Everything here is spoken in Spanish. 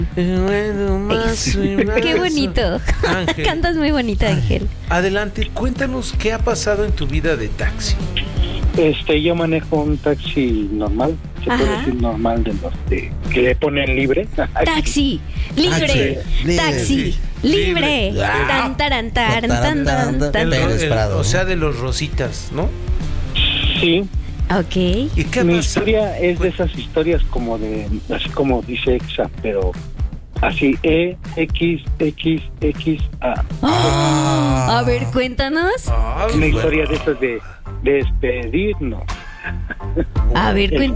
Qué bonito. Ángel. Cantas muy bonito, Ángel. Adelante, cuéntanos qué ha pasado en tu vida de taxi. Yo manejo un taxi normal, se puede Ajá. decir normal, de los que le ponen libre. Taxi, libre, Libre. taxi, libre. Libre. Tan, taran, taran, tan, tan, tan. Pérez Prado, O sea, ¿no? de los rositas, ¿no? Sí, Ok. ¿Y qué mi pasa? historia es de esas historias como así como dice Exa, pero así EXXXA. A ver, cuéntanos. Ah, Una historia de esas de despedirnos. A ver, cuéntanos.